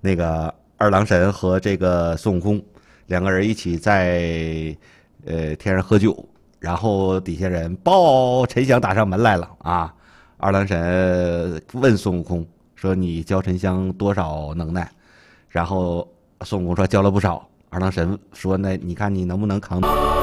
那个二郎神和这个孙悟空两个人一起在天上喝酒，然后底下人报沉香打上门来了啊！二郎神问孙悟空说：“你教沉香多少能耐？”然后孙悟空说：“教了不少。”二郎神说：“那你看你能不能扛？”